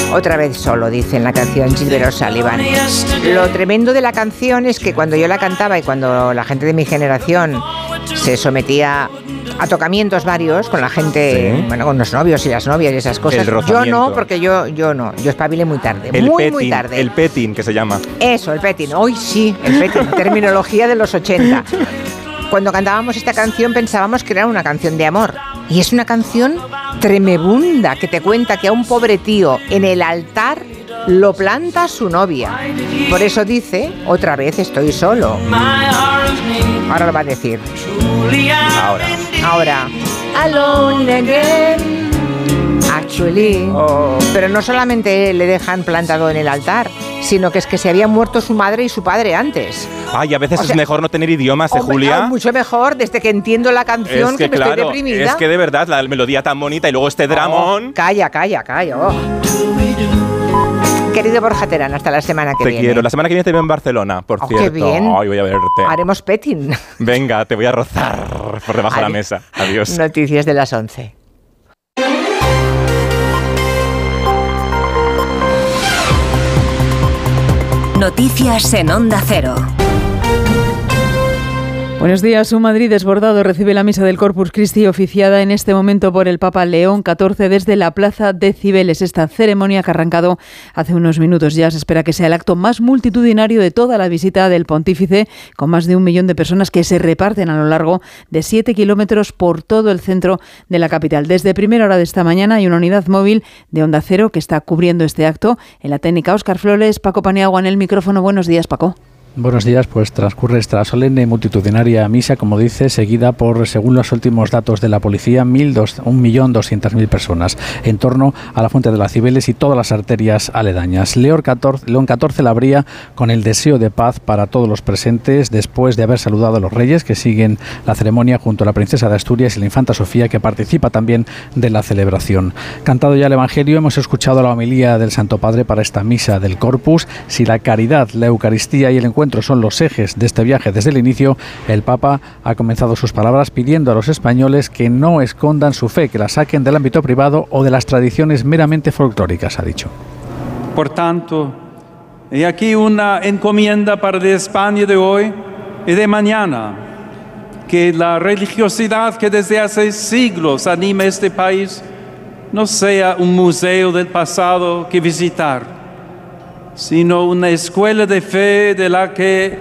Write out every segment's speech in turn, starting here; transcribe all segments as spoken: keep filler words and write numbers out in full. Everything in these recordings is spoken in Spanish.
Otra vez solo, dice en la canción Gilbert O'Sullivan. Lo tremendo de la canción es que cuando yo la cantaba y cuando la gente de mi generación se sometía a tocamientos varios con la gente, sí. bueno, con los novios y las novias y esas cosas. Yo no, porque yo, yo no, yo espabilé muy tarde, el muy, petting, muy tarde. El petting, que se llama. Eso, el petting. Hoy sí, el petting, terminología de los ochenta. Cuando cantábamos esta canción pensábamos que era una canción de amor. Y es una canción tremebunda que te cuenta que a un pobre tío en el altar lo planta su novia. Por eso dice, otra vez estoy solo. Ahora lo va a decir. Ahora. Ahora. Alone again. Actually. Oh. Pero no solamente le dejan plantado en el altar, sino que es que se habían muerto su madre y su padre antes. Ay, a veces o es sea, mejor no tener idiomas, ¿eh, hombre, Julia? No, mucho mejor, desde que entiendo la canción, es que, que me claro, estoy deprimida. Es que de verdad, la melodía tan bonita y luego este dramón. Oh, calla, calla, calla. Oh. Querido Borja Terán, hasta la semana que te viene. Te quiero. La semana que viene te veo en Barcelona, por oh, cierto. Qué bien. Ay, voy a verte. Haremos petting. Venga, te voy a rozar por debajo de la mesa. Adiós. Noticias de las once. Noticias en Onda Cero. Buenos días. Un Madrid desbordado recibe la misa del Corpus Christi oficiada en este momento por el Papa León catorce desde la Plaza de Cibeles. Esta ceremonia que ha arrancado hace unos minutos ya se espera que sea el acto más multitudinario de toda la visita del pontífice, con más de un millón de personas que se reparten a lo largo de siete kilómetros por todo el centro de la capital. Desde primera hora de esta mañana hay una unidad móvil de Onda Cero que está cubriendo este acto. En la técnica Óscar Flores, Paco Paniagua en el micrófono. Buenos días, Paco. Buenos días, pues transcurre esta solemne multitudinaria misa, como dice, seguida por, según los últimos datos de la policía, un millón doscientas mil personas en torno a la Fuente de las Cibeles y todas las arterias aledañas. León catorce, León catorce la abría con el deseo de paz para todos los presentes, después de haber saludado a los reyes que siguen la ceremonia junto a la princesa de Asturias y la infanta Sofía, que participa también de la celebración. Cantado ya el Evangelio, hemos escuchado la homilía del Santo Padre para esta misa del Corpus. Si la caridad, la Eucaristía y el encuentro son los ejes de este viaje desde el inicio, el Papa ha comenzado sus palabras pidiendo a los españoles que no escondan su fe, que la saquen del ámbito privado o de las tradiciones meramente folclóricas, ha dicho. Por tanto, he aquí una encomienda para la España de hoy y de mañana, que la religiosidad que desde hace siglos anima este país no sea un museo del pasado que visitar, sino una escuela de fe de la que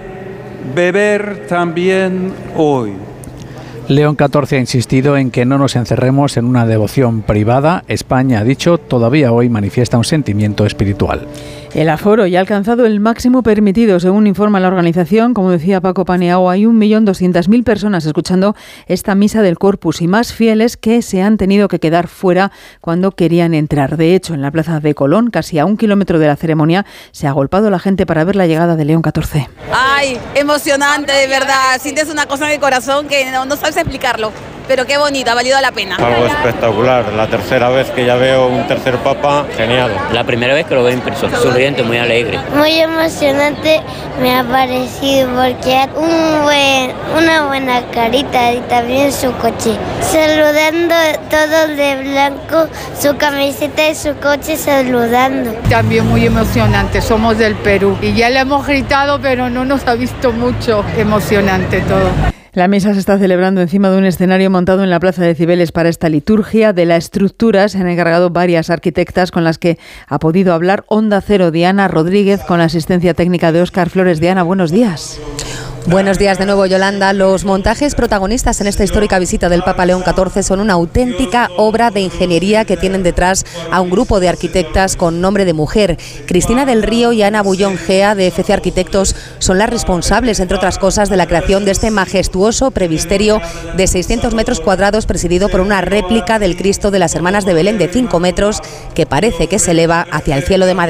beber también hoy. León catorce ha insistido en que no nos encerremos en una devoción privada. España, ha dicho, todavía hoy manifiesta un sentimiento espiritual. El aforo ya ha alcanzado el máximo permitido, según informa la organización. Como decía Paco Paniagua, hay un millón doscientas mil personas escuchando esta misa del Corpus y más fieles que se han tenido que quedar fuera cuando querían entrar. De hecho, en la plaza de Colón, casi a un kilómetro de la ceremonia, se ha agolpado la gente para ver la llegada de León catorce. ¡Ay, emocionante, de verdad! Sientes una cosa en el corazón que no, no sabes explicarlo. Pero qué bonito, ha valido la pena. Algo espectacular, la tercera vez que ya veo un tercer papa, genial. La primera vez que lo veo en persona, sonriente, muy alegre. Muy emocionante me ha parecido porque un buen, una buena carita y también su coche. Saludando todos de blanco, su camiseta y su coche saludando. También muy emocionante, somos del Perú y ya le hemos gritado pero no nos ha visto mucho. Emocionante todo. La misa se está celebrando encima de un escenario montado en la Plaza de Cibeles para esta liturgia. De la estructura se han encargado varias arquitectas con las que ha podido hablar Onda Cero. Diana Rodríguez, con la asistencia técnica de Óscar Flores. Diana, buenos días. Buenos días de nuevo, Yolanda. Los montajes protagonistas en esta histórica visita del Papa León catorce son una auténtica obra de ingeniería que tienen detrás a un grupo de arquitectas con nombre de mujer. Cristina del Río y Ana Bullón Gea, de F C Arquitectos, son las responsables, entre otras cosas, de la creación de este majestuoso presbiterio de seiscientos metros cuadrados, presidido por una réplica del Cristo de las Hermanas de Belén de cinco metros, que parece que se eleva hacia el cielo de Madrid.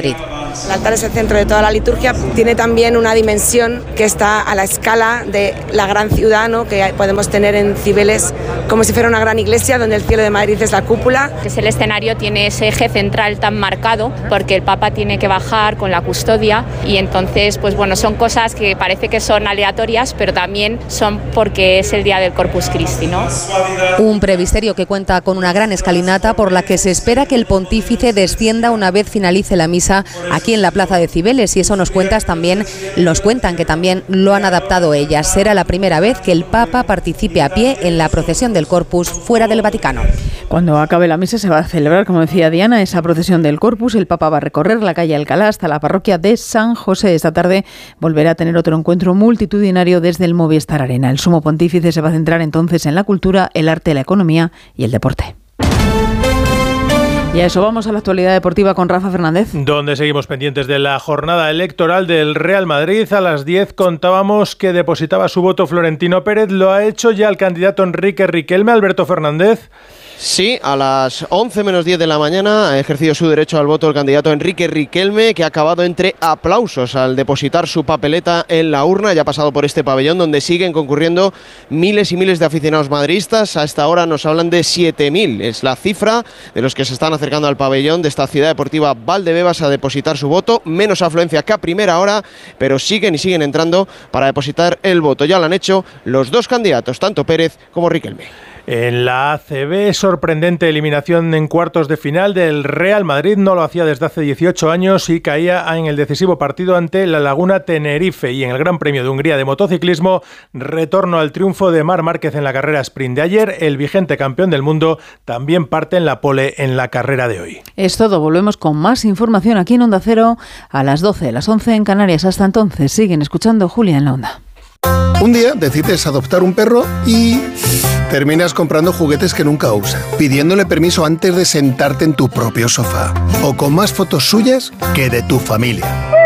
El altar es el centro de toda la liturgia, tiene también una dimensión que está a la escala de la gran ciudad, ¿no?, que podemos tener en Cibeles, como si fuera una gran iglesia donde el cielo de Madrid es la cúpula. Es el escenario tiene ese eje central tan marcado porque el Papa tiene que bajar con la custodia y entonces, pues bueno, son cosas que parece que son aleatorias, pero también son porque es el día del Corpus Christi, ¿no? Un previsterio que cuenta con una gran escalinata por la que se espera que el pontífice descienda una vez finalice la misa aquí en la plaza de Cibeles, y eso nos cuentas también, nos cuentan que también lo han adaptado ellas. Será la primera vez que el Papa participe a pie en la procesión del Corpus fuera del Vaticano. Cuando acabe la misa se va a celebrar, como decía Diana, esa procesión del Corpus. El Papa va a recorrer la calle Alcalá hasta la parroquia de San José. Esta tarde volverá a tener otro encuentro multitudinario desde el Movistar Arena. El sumo pontífice se va a centrar entonces en la cultura, el arte, la economía y el deporte. Y a eso vamos, a la actualidad deportiva con Rafa Fernández. Donde seguimos pendientes de la jornada electoral del Real Madrid. A las diez contábamos que depositaba su voto Florentino Pérez. Lo ha hecho ya el candidato Enrique Riquelme. Alberto Fernández. Sí, a las once menos diez de la mañana ha ejercido su derecho al voto el candidato Enrique Riquelme, que ha acabado entre aplausos al depositar su papeleta en la urna. Ya ha pasado por este pabellón donde siguen concurriendo miles y miles de aficionados madridistas. A esta hora nos hablan de siete mil. Es la cifra de los que se están acercando al pabellón de esta ciudad deportiva Valdebebas a depositar su voto. Menos afluencia que a primera hora, pero siguen y siguen entrando para depositar el voto. Ya lo han hecho los dos candidatos, tanto Pérez como Riquelme. En la A C B, sorprendente eliminación en cuartos de final del Real Madrid. No lo hacía desde hace dieciocho años y caía en el decisivo partido ante la Laguna Tenerife. Y en el Gran Premio de Hungría de motociclismo, retorno al triunfo de Marc Márquez en la carrera sprint de ayer. El vigente campeón del mundo también parte en la pole en la carrera de hoy. Es todo. Volvemos con más información aquí en Onda Cero a las doce, las once en Canarias. Hasta entonces, siguen escuchando Julia en la Onda. Un día decides adoptar un perro y terminas comprando juguetes que nunca usa, pidiéndole permiso antes de sentarte en tu propio sofá, o con más fotos suyas que de tu familia.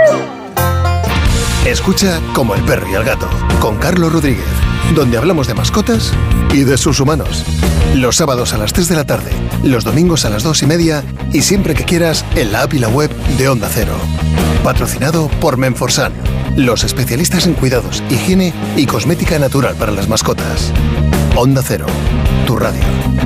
Escucha Como el perro y el gato, con Carlos Rodríguez, donde hablamos de mascotas y de sus humanos. Los sábados a las tres de la tarde, los domingos a las dos y media y siempre que quieras en la app y la web de Onda Cero. Patrocinado por Menforsan, los especialistas en cuidados, higiene y cosmética natural para las mascotas. Onda Cero, tu radio.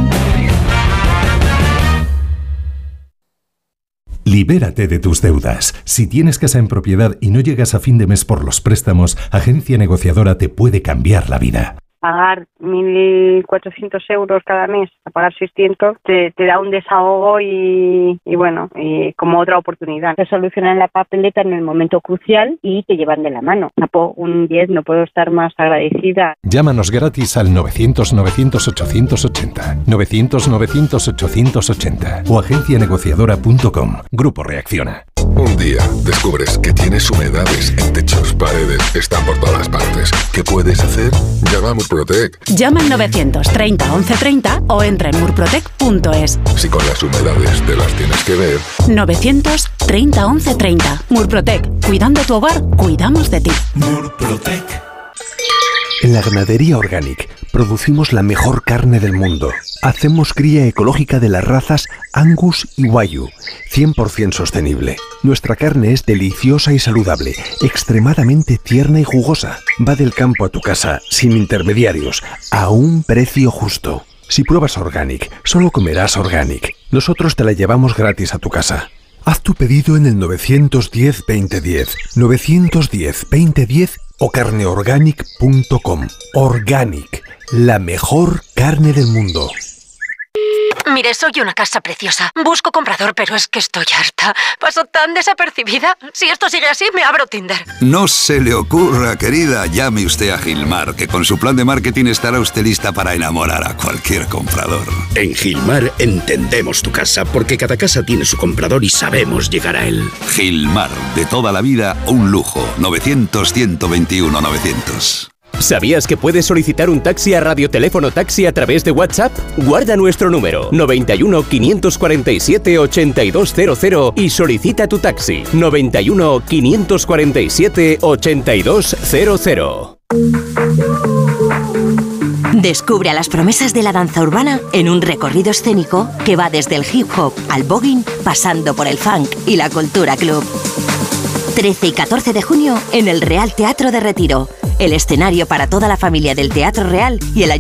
Libérate de tus deudas. Si tienes casa en propiedad y no llegas a fin de mes por los préstamos, Agencia Negociadora te puede cambiar la vida. Pagar mil cuatrocientos euros cada mes, a pagar seiscientos, te, te da un desahogo y, y bueno, y como otra oportunidad. Te solucionan la papeleta en el momento crucial y te llevan de la mano. Sapo, un diez, no puedo estar más agradecida. Llámanos gratis al novecientos novecientos ochocientos ochenta, novecientos novecientos ochocientos ochenta o agencia negociadora punto com. Grupo Reacciona. Un día descubres que tienes humedades en techos, paredes, están por todas partes. ¿Qué puedes hacer? Llama a Murprotec. Llama al novecientos treinta once treinta o entra en murprotec punto es. Si con las humedades te las tienes que ver. novecientos treinta once treinta. Murprotec. Cuidando tu hogar, cuidamos de ti. Murprotec. En la ganadería Organic producimos la mejor carne del mundo. Hacemos cría ecológica de las razas Angus y Wagyu, cien por ciento sostenible. Nuestra carne es deliciosa y saludable, extremadamente tierna y jugosa. Va del campo a tu casa, sin intermediarios, a un precio justo. Si pruebas Organic, solo comerás Organic. Nosotros te la llevamos gratis a tu casa. Haz tu pedido en el novecientos diez veinte diez, novecientos diez veinte diez o carneorganic punto com. Organic, la mejor carne del mundo. Mire, soy una casa preciosa. Busco comprador, pero es que estoy harta. Paso tan desapercibida. Si esto sigue así, me abro Tinder. No se le ocurra, querida. Llame usted a Gilmar, que con su plan de marketing estará usted lista para enamorar a cualquier comprador. En Gilmar entendemos tu casa, porque cada casa tiene su comprador y sabemos llegar a él. Gilmar, de toda la vida, un lujo. novecientos ciento veintiuno novecientos. ¿Sabías que puedes solicitar un taxi a Radioteléfono Taxi a través de WhatsApp? Guarda nuestro número noventa y uno, quinientos cuarenta y siete, ochenta y dos cero cero y solicita tu taxi noventa y uno, quinientos cuarenta y siete, ochenta y dos cero cero. Descubre a las promesas de la danza urbana en un recorrido escénico que va desde el hip hop al voguing, pasando por el funk y la cultura club. trece y catorce de junio en el Real Teatro de Retiro, el escenario para toda la familia del Teatro Real y el